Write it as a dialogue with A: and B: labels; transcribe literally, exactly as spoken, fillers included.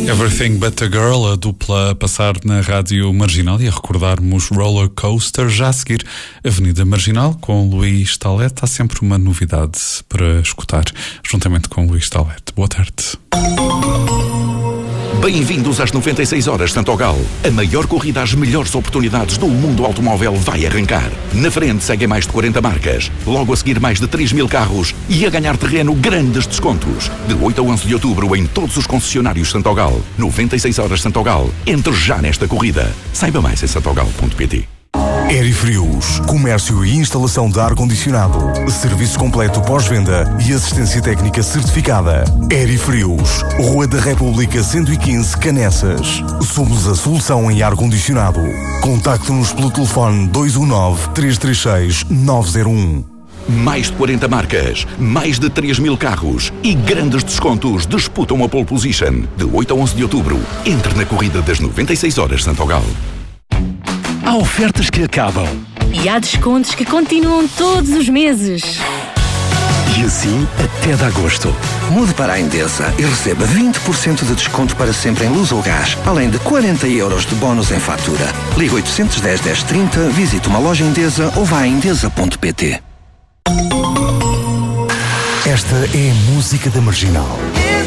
A: Everything But a Girl, a dupla a passar na Rádio Marginal e a recordarmos Roller Coaster. Já a seguir, Avenida Marginal com Luís Taulete. Há sempre uma novidade para escutar, juntamente com Luís Taulete. Boa tarde.
B: Bem-vindos às noventa e seis horas Santogal. A maior corrida às melhores oportunidades do mundo automóvel vai arrancar. Na frente seguem mais de quarenta marcas. Logo a seguir mais de três mil carros e a ganhar terreno grandes descontos. De oito a onze de outubro em todos os concessionários Santogal. noventa e seis horas Santogal. Entre já nesta corrida. Saiba mais em santogal ponto pt.
C: Aerifrios, comércio e instalação de ar-condicionado, serviço completo pós-venda e assistência técnica certificada. Aerifrios, Rua da República cento e quinze, Canessas. Somos a solução em ar-condicionado. Contacte-nos pelo telefone dois um nove, três três seis, nove zero um.
B: Mais de quarenta marcas, mais de três mil carros e grandes descontos disputam a pole position. De oito a onze de outubro, entre na corrida das noventa e seis horas Santogal.
D: Há ofertas que acabam.
E: E há descontos que continuam todos os meses.
D: E assim até de agosto.
F: Mude para a Endesa e receba vinte por cento de desconto para sempre em luz ou gás, além de quarenta euros de bónus em fatura. Liga oitocentos e dez, dez trinta, visite uma loja Endesa ou vá a endesa ponto pt.
C: Esta é a música da Marginal.